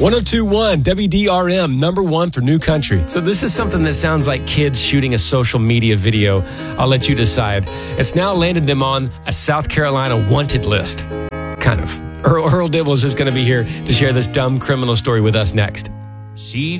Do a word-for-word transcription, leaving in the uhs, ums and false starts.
one oh two point one W D R M, number one for New Country. So this is something that sounds like kids shooting a social media video. I'll let you decide. It's now landed them on a South Carolina wanted list. Kind of. Earl, Earl Dibbles is going to be here to share this dumb criminal story with us next. She